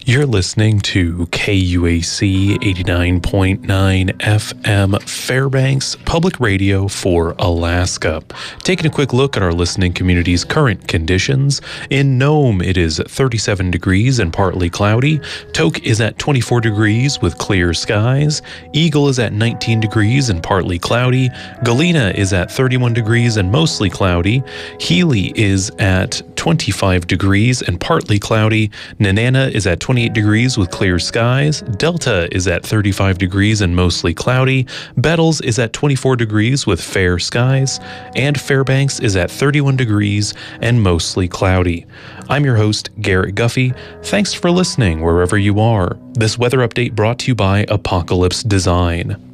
You're listening to KUAC 89.9 FM Fairbanks Public Radio for Alaska. Taking a quick look at our listening community's current conditions. In Nome, it is 37 degrees and partly cloudy. Tok is at 24 degrees with clear skies. Eagle is at 19 degrees and partly cloudy. Galena is at 31 degrees and mostly cloudy. Healy is at 25 degrees and partly cloudy. Nenana is at 28 degrees with clear skies. Delta is at 35 degrees and mostly cloudy. Bettles is at 24 degrees with fair skies. And Fairbanks is at 31 degrees and mostly cloudy. I'm your host, Garrett Guffey. Thanks for listening wherever you are. This weather update brought to you by Apocalypse Design.